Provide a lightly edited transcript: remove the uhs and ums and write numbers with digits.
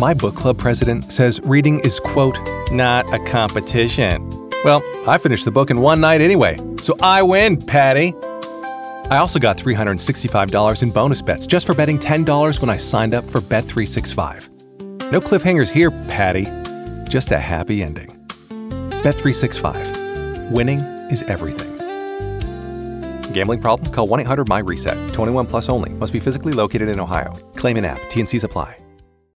My book club president says reading is, quote, not a competition. Well, I finished the book in one night anyway, so I win, Patty. I also got $365 in bonus bets just for betting $10 when I signed up for Bet365. No cliffhangers here, Patty. Just a happy ending. Bet365. Winning is everything. Gambling problem? Call 1-800-MY-RESET. 21 plus only. Must be physically located in Ohio. Claim in app. T&Cs apply.